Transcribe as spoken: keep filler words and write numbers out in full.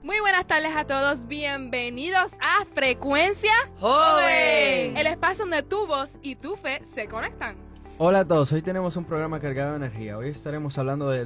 Muy buenas tardes a todos, bienvenidos a Frecuencia Joven, el espacio donde tu voz y tu fe se conectan. Hola a todos, hoy tenemos un programa cargado de energía. Hoy estaremos hablando de